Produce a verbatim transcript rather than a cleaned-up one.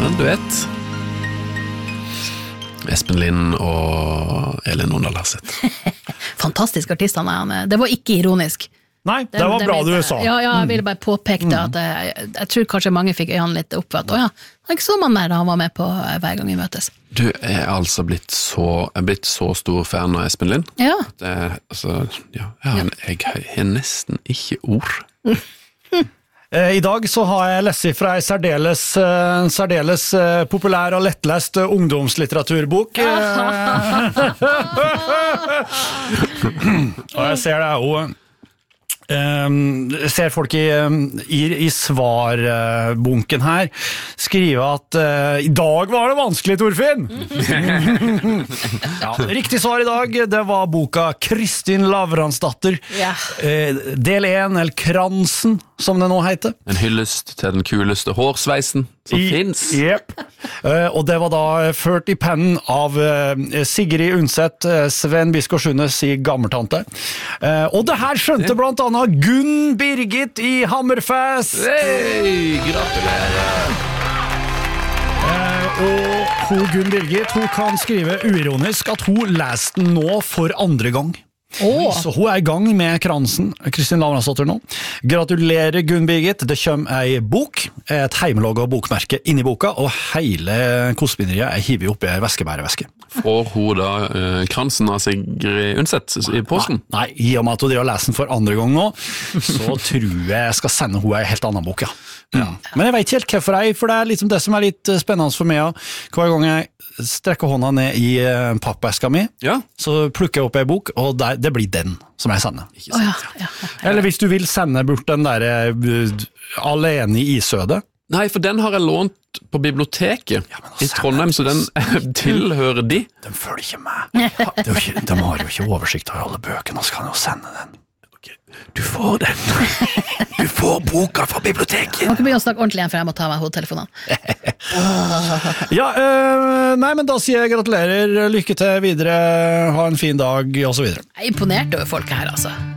du vet Espen Lind og Elin Åndal Herseth. Fantastisk artist han er. Det var ikke ironisk. Nei, det, det var det bra ville, du sa. Ja, ja, jeg ville bare påpeke det, at jeg, jeg tror kanskje mange fikk øynene litt opp, at, å ja, jeg så man mer da han var med på hver gang vi møtes. Du er altså blitt så, er blitt så stor fan av Espen Lind. Ja. Det, altså, ja, jeg, jeg har nesten ikke ord. I dag så har jeg lesset fra en særdeles, særdeles populær og lettlest ungdomslitteraturbok. Og jeg ser det er jo Um, ser folk i, i, i svarbunken her skrive at uh, i dag var det vanskelig, Torfinn. Ja, riktig svar i dag, det var boka Kristin Lavransdatter, ja. uh, del en, eller Kransen som det nå heter. En hyllest til den kuleste hårsveisen som I, finnes. Yep. Uh, og det var da ført i pennen av uh, Sigrid Undset, uh, Sven Biskår Sundes i Gammeltante. Uh, og det her skjønte blant annet Gunn Birgit i Hammerfest. Hei, gratulerer. Uh, og hun Gunn Birgit, hun kan skrive uironisk at hun leste den nå for andre gang. Oh. Så hun er i gang med Kransen, Kristin Lavransdatter nå. Gratulerer Gunn Birgit, det kommer ei bok, et heimelogget bokmerke inni boka, og hele kostbinderiet er hivet opp i en væskebæreveske. Får hun da uh, Kransen av Sigrid Undset i påsken? Nei, nei, i og med at hun driver og leser den for andre gang nå, så tror jeg jeg skal sende hun en helt annen bok, ja. Ja. Men jeg vet ikke helt hvorfor jeg, for det er liksom det som er litt spennende for meg. Hver gang jeg strekker hånda ned i pappeska mi, ja. så plukker jeg opp en bok, og det, det blir den som jeg sender. Oh, ja, ja, ja. Eller hvis du vil sende bort den der uh, Alene i Isødet. Nei, for den har jeg lånt på biblioteket ja, i Trondheim, så den tilhører de. Den følger ikke med. De har jo, de har jo ikke oversikt av alle bøkene, og så kan jo sende den. Du får den. Du får boka fra biblioteket. Jeg må ikke begynne å snakke ordentlig igjen, for jeg må ta meg hodetelefonene. Ja, øh, nei, men da sier jeg gratulerer, lykke til videre, ha en fin dag, og så videre. Jeg er imponert over folk her, altså.